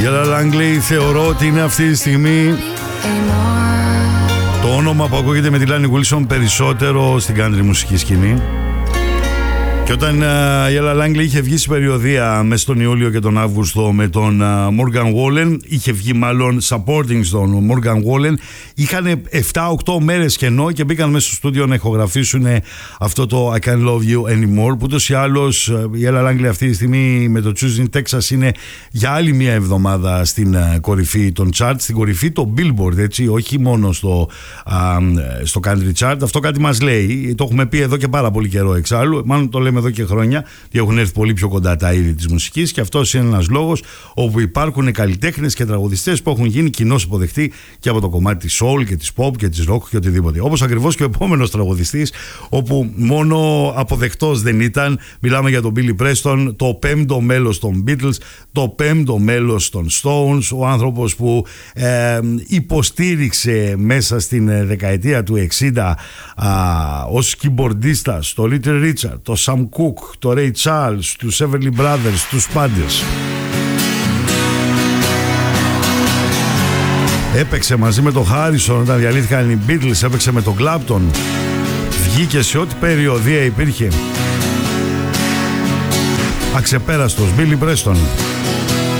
Η Ella Langley θεωρώ ότι είναι αυτή τη στιγμή το όνομα που ακούγεται με τη Λάνι Γουίλσον περισσότερο στην country μουσική σκηνή. Και όταν η Ella Langley είχε βγει στην περιοδία μέσα στον Ιούλιο και τον Αύγουστο με τον Morgan Wallen, είχε βγει μάλλον supporting στον Morgan Wallen, είχαν 7-8 μέρες κενό και μπήκαν μέσα στο στούντιο να ηχογραφήσουν αυτό το I Can't Love You Anymore, που ούτως ή άλλως η Ella Langley αυτή τη στιγμή με το Choosing Texas είναι για άλλη μια εβδομάδα στην κορυφή των charts, στην κορυφή το Billboard, έτσι, όχι μόνο στο country chart. Αυτό κάτι μας λέει, το έχουμε πει εδώ και πάρα πολύ καιρό εξάλλου, μάλλον το λέμε εδώ και χρόνια, και έχουν έρθει πολύ πιο κοντά τα είδη της μουσικής, και αυτός είναι ένας λόγος όπου υπάρχουν καλλιτέχνες και τραγουδιστές που έχουν γίνει κοινώς υποδεχτοί και από το κομμάτι της soul και της pop και της rock και οτιδήποτε. Όπως ακριβώς και ο επόμενος τραγουδιστής, όπου μόνο αποδεκτός δεν ήταν. Μιλάμε για τον Billy Preston, το πέμπτο μέλος των Beatles, το πέμπτο μέλος των Stones, ο άνθρωπος που υποστήριξε μέσα στην δεκαετία του 60 ως keyboardista το Little Richard, το Sam Cooke, το Ray Charles, τους Everly Brothers, τους πάντες. Έπαιξε μαζί με τον Harrison όταν διαλύθηκαν οι Beatles, έπαιξε με τον Clapton, βγήκε σε ό,τι περιοδία υπήρχε. Αξεπέραστος Billy Preston.